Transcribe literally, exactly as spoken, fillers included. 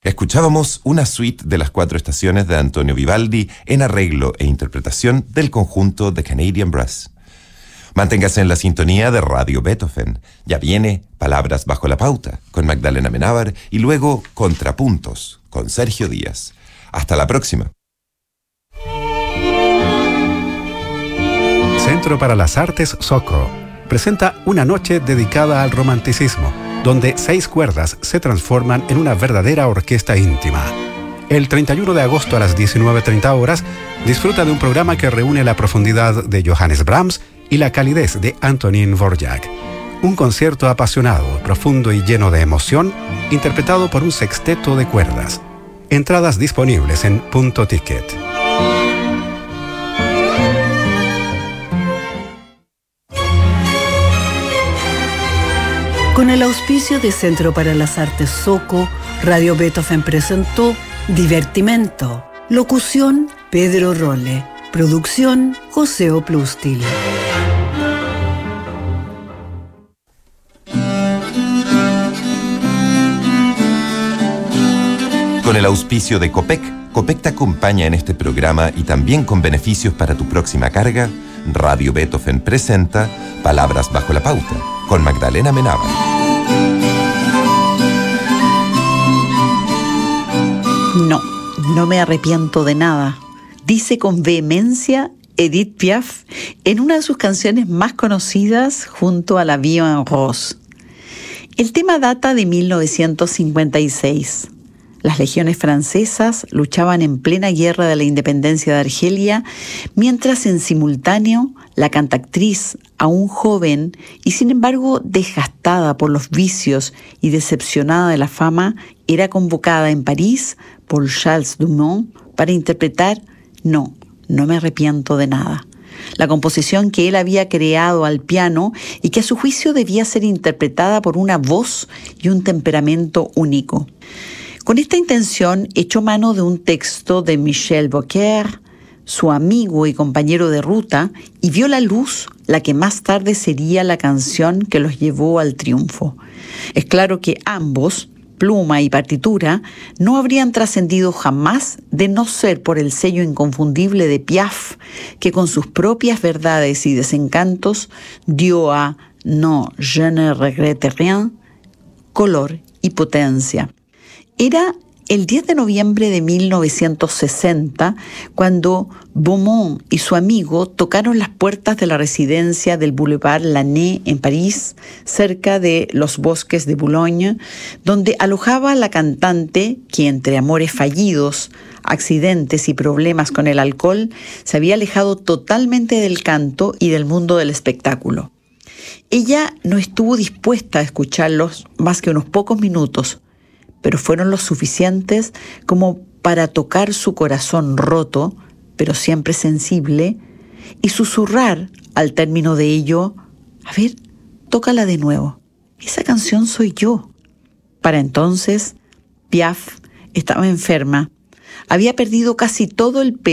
Escuchábamos una suite de las cuatro estaciones de Antonio Vivaldi en arreglo e interpretación del conjunto The Canadian Brass. Manténgase en la sintonía de Radio Beethoven. Ya viene Palabras bajo la pauta con Magdalena Menábar y luego Contrapuntos con Sergio Díaz. Hasta la próxima. Centro para las Artes Soco presenta una noche dedicada al romanticismo, donde seis cuerdas se transforman en una verdadera orquesta íntima. El treinta y uno de agosto a las diecinueve treinta horas, disfruta de un programa que reúne la profundidad de Johannes Brahms y la calidez de Antonín Dvorak. Un concierto apasionado, profundo y lleno de emoción, interpretado por un sexteto de cuerdas. Entradas disponibles en Punto Ticket. Con el auspicio de Centro para las Artes Soco, Radio Beethoven presentó Divertimento. Locución, Pedro Rolle. Producción, José Oplustil. Con el auspicio de Copec, Copec te acompaña en este programa y también con beneficios para tu próxima carga, Radio Beethoven presenta Palabras bajo la pauta, con Magdalena Menábar. No, no me arrepiento de nada, dice con vehemencia Edith Piaf en una de sus canciones más conocidas junto a La Vie en Rose. El tema data de mil novecientos cincuenta y seis. Las legiones francesas luchaban en plena guerra de la independencia de Argelia, mientras en simultáneo la cantactriz, aún joven y sin embargo desgastada por los vicios y decepcionada de la fama, era convocada en París por Charles Dumont para interpretar No, no me arrepiento de nada. La composición que él había creado al piano y que a su juicio debía ser interpretada por una voz y un temperamento único. Con esta intención echó mano de un texto de Michel Beaucaire, su amigo y compañero de ruta, y vio la luz la que más tarde sería la canción que los llevó al triunfo. Es claro que ambos, pluma y partitura, no habrían trascendido jamás de no ser por el sello inconfundible de Piaf, que con sus propias verdades y desencantos dio a No, je ne regrette rien color y potencia. Era el diez de noviembre de mil novecientos sesenta cuando Beaumont y su amigo tocaron las puertas de la residencia del Boulevard Lanné en París, cerca de los bosques de Boulogne, donde alojaba la cantante que, entre amores fallidos, accidentes y problemas con el alcohol, se había alejado totalmente del canto y del mundo del espectáculo. Ella no estuvo dispuesta a escucharlos más que unos pocos minutos, pero fueron lo suficientes como para tocar su corazón roto, pero siempre sensible, y susurrar al término de ello: a ver, tócala de nuevo, esa canción soy yo. Para entonces, Piaf estaba enferma, había perdido casi todo el pelo